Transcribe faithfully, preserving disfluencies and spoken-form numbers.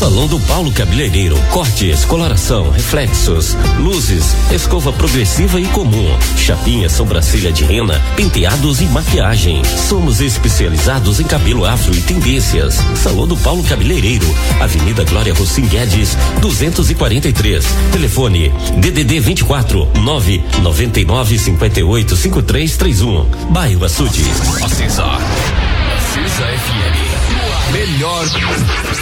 Salão do Paulo Cabeleireiro, cortes, coloração, reflexos, luzes, escova progressiva e comum, chapinha, sobrancelha de rena, penteados e maquiagem. Somos especializados em cabelo afro e tendências. Salão do Paulo Cabeleireiro, Avenida Glória Rossim Guedes, duzentos e quarenta e três. Telefone D D D vinte e quatro, nove noventa e nove, cinquenta e oito, cinquenta e três trinta e um. Bairro Açude. Acessar. Acessa F M. Melhor